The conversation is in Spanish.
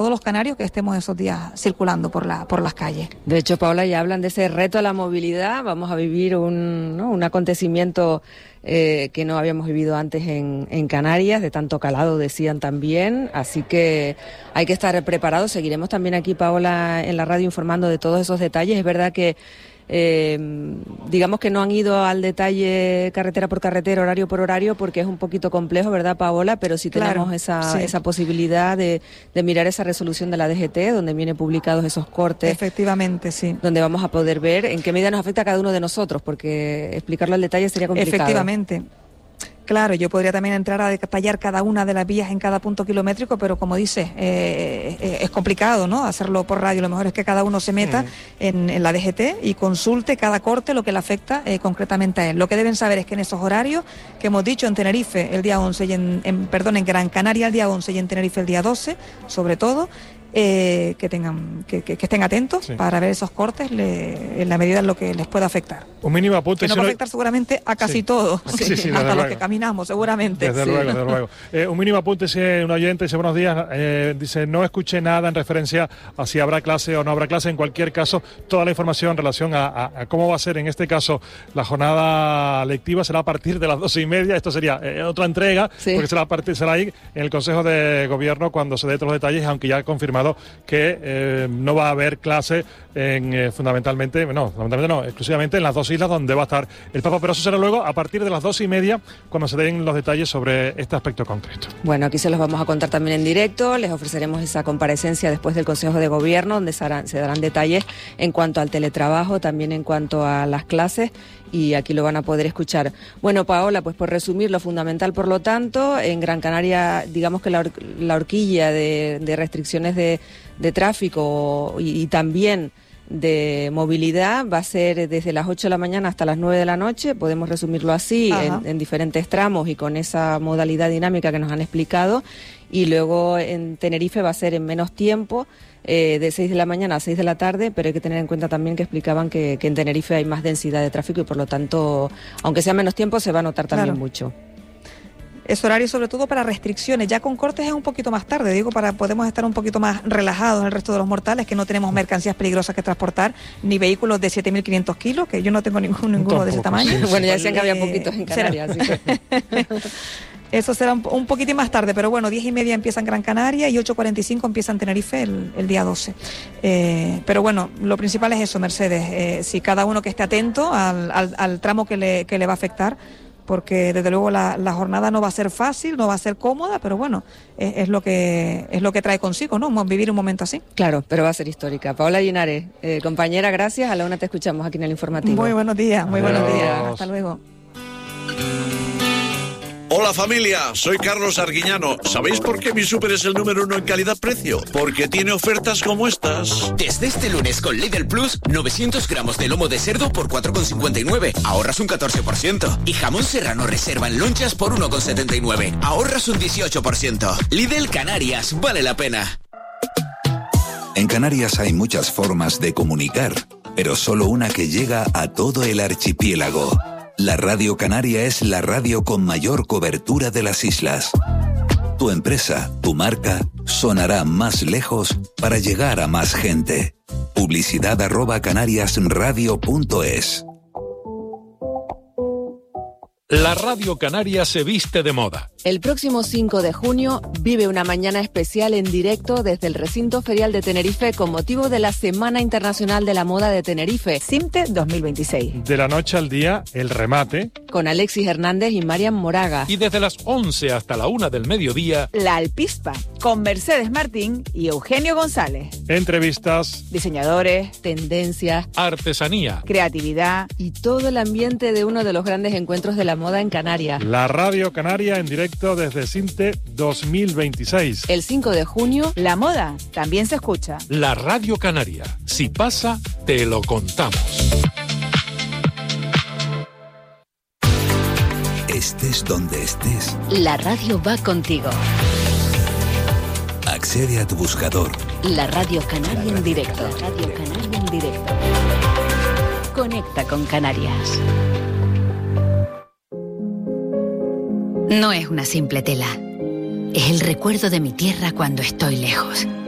todos los canarios que estemos esos días circulando por las calles. De hecho, Paola, ya hablan de ese reto a la movilidad. Vamos a vivir un acontecimiento que no habíamos vivido antes en Canarias, de tanto calado, decían también. Así que hay que estar preparados. Seguiremos también aquí, Paola, en la radio informando de todos esos detalles. Es verdad que digamos que no han ido al detalle carretera por carretera, horario por horario, porque es un poquito complejo, ¿verdad, Paola? Pero sí tenemos esa posibilidad de mirar esa resolución de la DGT, donde vienen publicados esos cortes. Efectivamente, sí. Donde vamos a poder ver en qué medida nos afecta a cada uno de nosotros, porque explicarlo al detalle sería complicado. Efectivamente. Claro, yo podría también entrar a detallar cada una de las vías en cada punto kilométrico, pero como dices, es complicado, ¿no?, hacerlo por radio. Lo mejor es que cada uno se meta en la DGT y consulte cada corte lo que le afecta concretamente a él. Lo que deben saber es que en esos horarios que hemos dicho, en Tenerife el día 11 y en Gran Canaria el día 11 y en Tenerife el día 12, sobre todo, que estén atentos para ver esos cortes en la medida en lo que les pueda afectar. Un mínimo apunte. Que nos va a afectar seguramente a casi todos, hasta los que caminamos seguramente. Desde luego. Un mínimo apunte, si un oyente dice buenos días, dice no escuché nada en referencia a si habrá clase o no habrá clase. En cualquier caso, toda la información en relación a cómo va a ser en este caso la jornada lectiva será a partir de las 12:30. Esto sería otra entrega, porque será ahí en el Consejo de Gobierno cuando se dé todos los detalles, aunque ya ha confirmado que no va a haber clase fundamentalmente no, exclusivamente en las dos islas donde va a estar el Papa, pero eso será luego a partir de las 12:30 cuando se den los detalles sobre este aspecto concreto. Bueno, aquí se los vamos a contar también en directo, les ofreceremos esa comparecencia después del Consejo de Gobierno, donde se darán detalles en cuanto al teletrabajo, también en cuanto a las clases, y aquí lo van a poder escuchar. Bueno, Paola, pues por resumir, lo fundamental, por lo tanto, en Gran Canaria, digamos que la horquilla de restricciones de tráfico y también de movilidad va a ser desde las 8 de la mañana hasta las 9 de la noche, podemos resumirlo así, en diferentes tramos y con esa modalidad dinámica que nos han explicado, y luego en Tenerife va a ser en menos tiempo, de 6 de la mañana a 6 de la tarde, pero hay que tener en cuenta también que explicaban que en Tenerife hay más densidad de tráfico y por lo tanto, aunque sea menos tiempo, se va a notar también mucho. Es horario sobre todo para restricciones, ya con cortes es un poquito más tarde, podemos estar un poquito más relajados el resto de los mortales, que no tenemos mercancías peligrosas que transportar, ni vehículos de 7.500 kilos, que yo no tengo ninguno de ese tamaño. Bueno, ya decían que había poquitos en Canarias, así que... Eso será un poquitín más tarde, pero bueno, 10:30 empieza en Gran Canaria y 8:45 empieza en Tenerife el día 12. Pero bueno, lo principal es eso, Mercedes, si cada uno que esté atento al tramo que le va a afectar, porque desde luego la jornada no va a ser fácil, no va a ser cómoda, pero bueno, es lo que trae consigo, ¿no? Vivir un momento así. Claro, pero va a ser histórica. Paola Linares, compañera, gracias. A la una te escuchamos aquí en el informativo. Muy buenos días, buenos días. Hasta luego. Hola familia, soy Carlos Arguiñano. ¿Sabéis por qué mi súper es el número 1 en calidad-precio? Porque tiene ofertas como estas. Desde este lunes con Lidl Plus, 900 gramos de lomo de cerdo por 4,59, ahorras un 14%. Y jamón serrano reserva en lonchas por 1,79, ahorras un 18%. Lidl Canarias, vale la pena. En Canarias hay muchas formas de comunicar, pero solo una que llega a todo el archipiélago. La Radio Canaria es la radio con mayor cobertura de las islas. Tu empresa, tu marca, sonará más lejos para llegar a más gente. Publicidad@canariasradio.es. La Radio Canaria se viste de moda. El próximo 5 de junio vive una mañana especial en directo desde el recinto ferial de Tenerife con motivo de la Semana Internacional de la Moda de Tenerife, CIMTE 2026. De la noche al día, el remate. Con Alexis Hernández y Marian Moraga. Y desde las 11 hasta la 1 del mediodía, La Alpispa, con Mercedes Martín y Eugenio González. Entrevistas. Diseñadores. Tendencias. Artesanía. Creatividad. Y todo el ambiente de uno de los grandes encuentros de la moda en Canarias. La Radio Canaria en directo desde CIMTE 2026. El 5 de junio, la moda también se escucha. La Radio Canaria. Si pasa, te lo contamos. Estés donde estés, la radio va contigo. Accede a tu buscador. La Radio Canaria en directo. La Radio Canaria en directo. Conecta con Canarias. No es una simple tela. Es el recuerdo de mi tierra cuando estoy lejos.